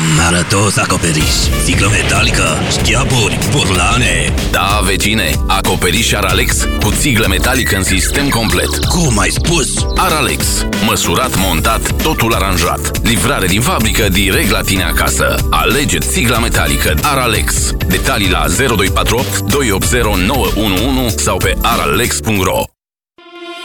Arătos acoperiș, sticlă metalică, șchiaburi, burlane. Da, vecine, acoperiș Aralex cu țiglă metalică în sistem complet. Cum ai spus? Aralex, măsurat, montat, totul aranjat. Livrare din fabrică direct la tine acasă. Alege țigla metalică Aralex. Detalii la 0248 280 911 sau pe aralex.ro.